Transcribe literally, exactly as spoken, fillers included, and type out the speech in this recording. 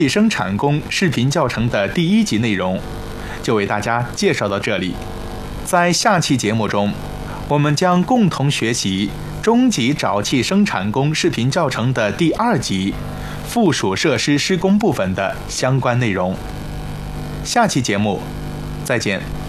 生产工视频教程的第一集内容就为大家介绍到这里。在下期节目中，我们将共同学习中级沼气生产工视频教程的第二集附属设施施工部分的相关内容。下期节目再见。